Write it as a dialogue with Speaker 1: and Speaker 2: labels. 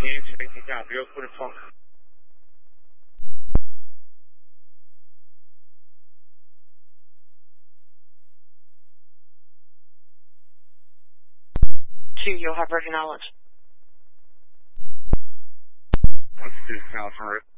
Speaker 1: taking down, real good funk.
Speaker 2: You'll have written knowledge.
Speaker 1: Let's do South Hurt.